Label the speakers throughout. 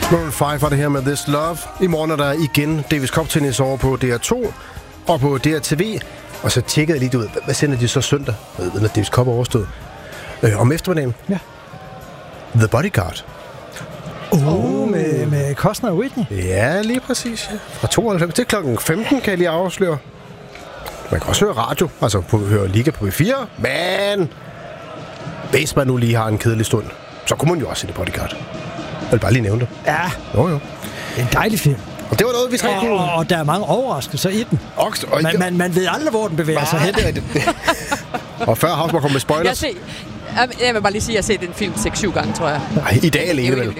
Speaker 1: Maroon 5 var det her med This Love. I morgen er der igen Davis Cup tennis over på DR2 og på DRTV. Og så tjekkede jeg lige ud, hvad sender de så søndag, når Davis Cup er overstået? Om eftermiddagen?
Speaker 2: Ja.
Speaker 1: The Bodyguard.
Speaker 2: Med Costner og Whitney?
Speaker 1: Ja, lige præcis. Ja. Fra 92 til klokken 15 kan jeg lige afsløre. Man kan også høre radio, altså høre Liga på B4. Men hvis man nu lige har en kedelig stund, så kunne man jo også se The Bodyguard. Jeg vil bare lige nævne det.
Speaker 2: Ja.
Speaker 1: Jo.
Speaker 2: Det er en dejlig film.
Speaker 1: Og det var noget, vi tre kunne...
Speaker 2: Og der er mange overraskelser i den. Man ved aldrig, hvor den bevæger sig hen.
Speaker 1: Og før Hausmann kom med spoilers.
Speaker 3: Jeg vil bare lige sige, at jeg har set den film 6-7 gange, tror jeg.
Speaker 1: Nej, i dag alene, vel?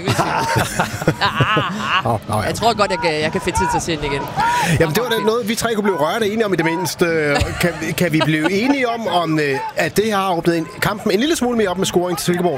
Speaker 3: Jeg tror godt, jeg kan finde tid til at se den igen.
Speaker 1: Jamen, det var da noget, vi tre kunne blive rørende enige om i det mindste. Kan vi blive enige om, at det her har åbnet kampen en lille smule mere op med scoring til Silkeborg?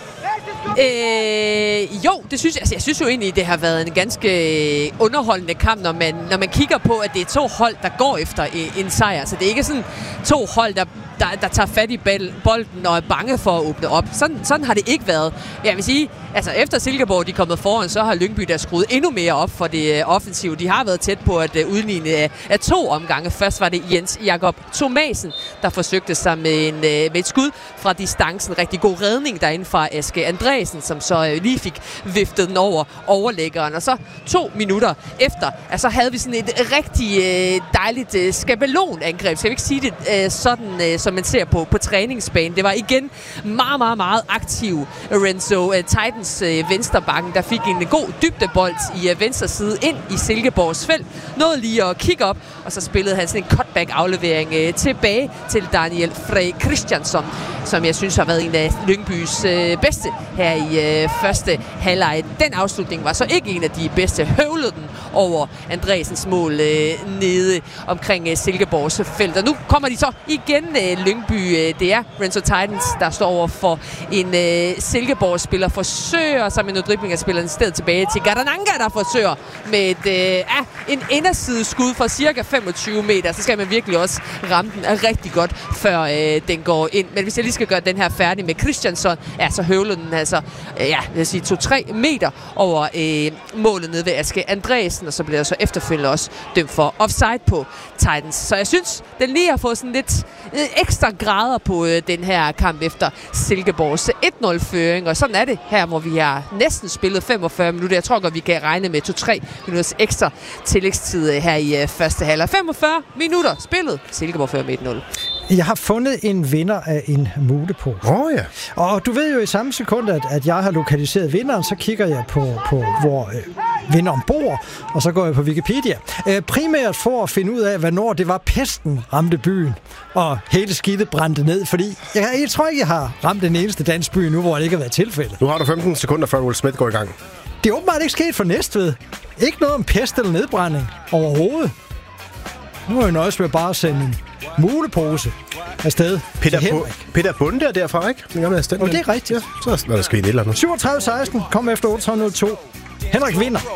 Speaker 3: Jo, det synes jeg. Altså, jeg synes jo egentlig, det har været en ganske underholdende kamp, når man kigger på, at det er to hold, der går efter en sejr. Så det er ikke sådan to hold, der tager fat i bolden og er bange for at åbne op. Sådan har det ikke været. Jeg vil sige, altså efter Silkeborg de er kommet foran, så har Lyngby der skruet endnu mere op for det offensive. De har været tæt på at udligne af 2 omgange. Først var det Jens Jakob Thomasen, der forsøgte sig med et skud fra distancen. Rigtig god redning derinde fra Aske Andresen, som så lige fik viftet den over overlæggeren. Og så 2 minutter efter, altså havde vi sådan et rigtig dejligt skabelonangreb. Skal vi ikke sige det sådan, som man ser på træningsbanen. Det var igen meget, meget, meget aktiv Renzo Titans venstrebakken, der fik en god dybdebold i venstre side ind i Silkeborgs felt. Nåede lige at kigge op, og så spillede han sådan en cutback-aflevering tilbage til Daniel Frey Christiansson, som jeg synes har været en af Lyngbys bedste her i første halvleg. Den afslutning var så ikke en af de bedste. Høvlede den over Andresens mål nede omkring Silkeborgs felt. Og nu kommer de så igen Lyngby. Det er Renzo Titans, der står over for en Silkeborg-spiller. Forsøger sammen med noget dribling af spilleren i stedet tilbage til Gardananga, der forsøger med en inderside-skud fra cirka 25 meter. Så skal man virkelig også ramme den rigtig godt, før den går ind. Men hvis jeg lige skal gøre den her færdig med Christiansson, så høvler den altså, jeg vil sige 2-3 meter over målet nede ved Aske Andresen, og så bliver der så efterfølgende også dømt for offside på Titans. Så jeg synes, den lige har fået sådan lidt ekstra grader på den her kamp efter Silkeborgs 1-0-føring, og sådan er det her, hvor vi har næsten spillet 45 minutter. Jeg tror godt, vi kan regne med 2-3 minutters ekstra tillægstid her i første halvleg. 45 minutter spillet. Silkeborg fører med 1-0.
Speaker 2: Jeg har fundet en vinder af en mulepose.
Speaker 1: Ja.
Speaker 2: Og du ved jo i samme sekund, at jeg har lokaliseret vinderen, så kigger jeg på hvor vinderen bor, og så går jeg på Wikipedia. Primært for at finde ud af, hvornår det var pesten ramte byen, og hele skidtet brændte ned, fordi jeg tror ikke, jeg har ramt den eneste dansk by nu, hvor det ikke har været tilfældet.
Speaker 1: Nu har du 15 sekunder, før Will Smith går i gang.
Speaker 2: Det er åbenbart ikke sket for Næstved. Ikke noget om pest eller nedbrænding overhovedet. Nu er jeg nøjes med bare at sende en mulepose afsted.
Speaker 1: Peter Bunde er derfra, ikke?
Speaker 2: Og det er rigtigt.
Speaker 1: Ja, så er der sket et eller andet.
Speaker 2: 37-16, kom efter 802. Henrik vinder.